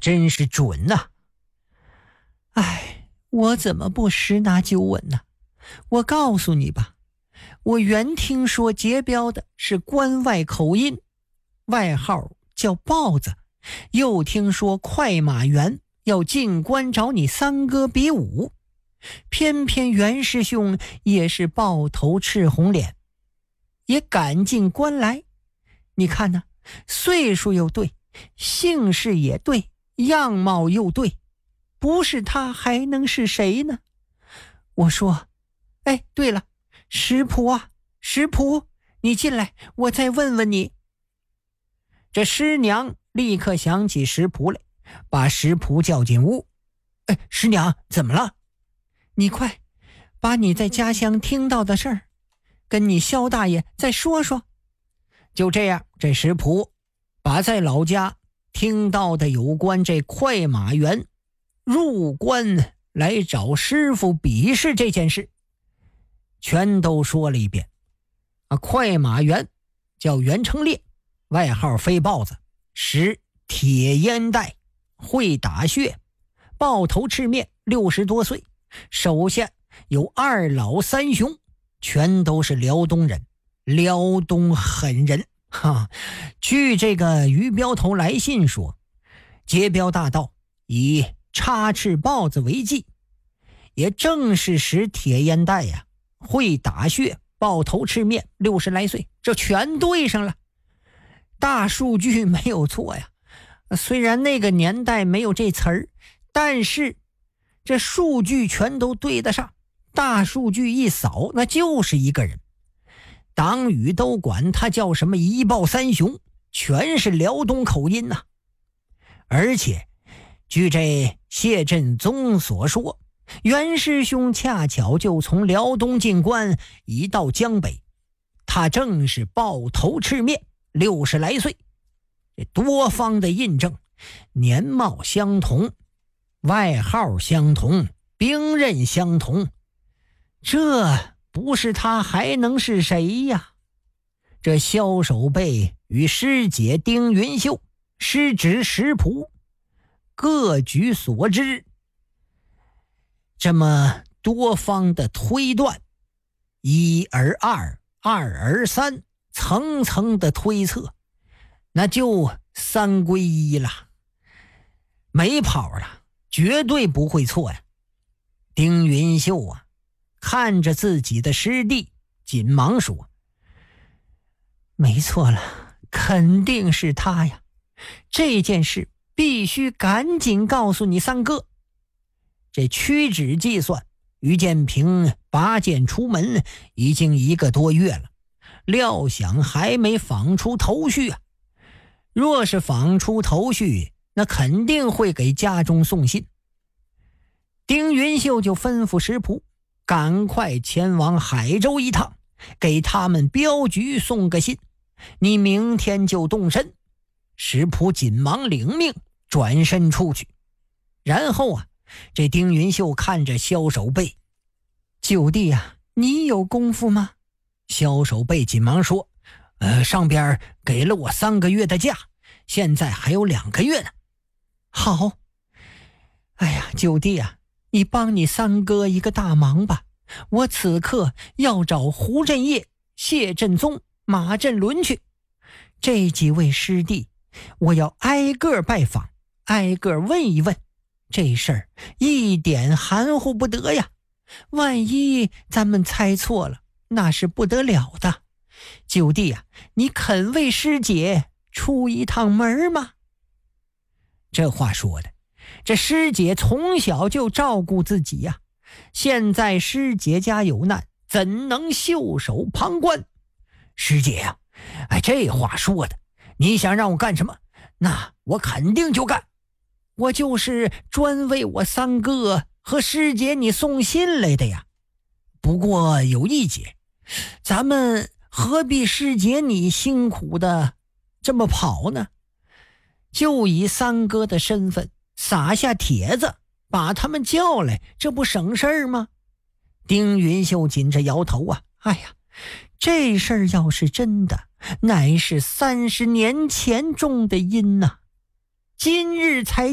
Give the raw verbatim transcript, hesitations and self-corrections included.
真是准呐、啊！ 哎，我怎么不十拿九稳呢？我告诉你吧，我原听说结标的是关外口音，外号叫豹子，又听说快马原要进关找你三哥比武，偏偏袁师兄也是豹头赤红脸，也赶进关来。你看呢，岁数又对，姓氏也对，样貌又对，不是他还能是谁呢？我说，哎，对了，石璞啊，石璞，你进来，我再问问你。 这师娘立刻想起石璞来，把石璞叫进屋。哎，师娘，怎么了？ 你快把你在家乡听到的事儿跟你萧大爷再说说。 就这样，这石璞把在老家听到的有关这快马原入关来找师傅比试这件事全都说了一遍。啊，快马原叫袁成烈，外号飞豹子，使铁烟袋，会打穴，豹头赤面，六十多岁，手下有二老三雄，全都是辽东人，辽东狠人。哈，据这个于镖头来信说，结镖大盗以插翅豹子为记，也正是使铁烟袋呀、啊，会打穴，豹头赤面，六十来岁，这全对上了。大数据没有错呀，虽然那个年代没有这词儿，但是这数据全都对得上。大数据一扫，那就是一个人。党羽都管他叫什么一豹三雄，全是辽东口音呐、啊。而且据这谢振宗所说，袁师兄恰巧就从辽东进关一到江北，他正是豹头赤面，六十来岁。这多方的印证，年貌相同，外号相同，兵刃相同，这不是他还能是谁呀？这萧守备与师姐丁云秀、师侄石璞各举所知，这么多方的推断，一而二，二而三，层层的推测，那就三归一了，没跑了，绝对不会错呀。丁云秀啊，看着自己的师弟，紧忙说：没错了，肯定是他呀，这件事必须赶紧告诉你三哥。这屈指计算，于建平拔剑出门已经一个多月了，料想还没访出头绪啊。若是访出头绪，那肯定会给家中送信。丁云秀就吩咐石璞赶快前往海州一趟，给他们镖局送个信，你明天就动身。石璞紧忙领命，转身出去。然后啊，这丁云秀看着萧守备：九弟啊，你有功夫吗？萧守备紧忙说：呃，上边给了我三个月的假，现在还有两个月呢。好，哎呀，九弟啊，你帮你三哥一个大忙吧，我此刻要找胡振业、谢振宗、马振伦去，这几位师弟我要挨个拜访，挨个问一问，这事儿一点含糊不得呀，万一咱们猜错了，那是不得了的。九弟啊，你肯为师姐出一趟门吗？这话说的，这师姐从小就照顾自己呀、啊，现在师姐家有难，怎能袖手旁观？师姐呀、啊，哎，这话说的，你想让我干什么？那我肯定就干。我就是专为我三哥和师姐你送信来的呀。不过有一节，咱们何必师姐你辛苦的这么跑呢？就以三哥的身份撒下帖子，把他们叫来，这不省事儿吗？丁云秀紧着摇头啊，哎呀，这事儿要是真的，乃是三十年前种的因呐、啊，今日才